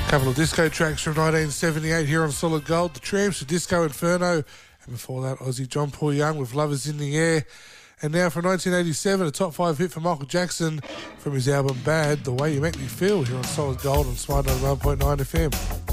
Couple of disco tracks from 1978 here on Solid Gold. The Tramps with Disco Inferno. And before that, Aussie John Paul Young with Lovers in the Air. And now from 1987, a top 5 hit for Michael Jackson from his album Bad, The Way You Make Me Feel here on Solid Gold on Smart 1.9 FM.